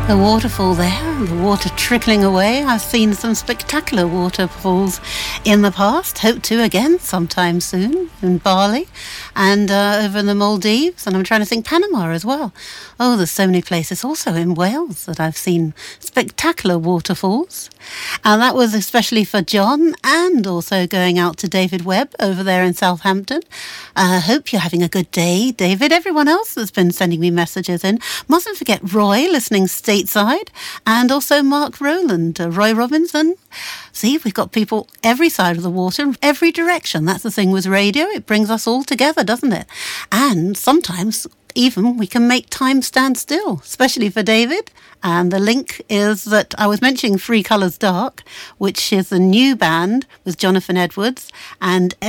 The waterfall there, the water trickling away. I've seen some spectacular waterfalls in the past. Hope to again sometime soon in Bali and over in the Maldives. And I'm trying to think Panama as well. Oh, there's so many places. Also in Wales that I've seen spectacular waterfalls. And that was especially for John and also going out to David Webb over there in Southampton. Hope you're having a good day, David. Everyone else that's been sending me messages in. Mustn't forget Roy listening stateside, and also Mark Rowland, Roy Robinson. See, we've got people every side of the water, every direction. That's the thing with radio. It brings us all together, doesn't it? And sometimes even we can make time stand still, especially for David. And the link is that I was mentioning Three Colours Dark, which is a new band with Jonathan Edwards and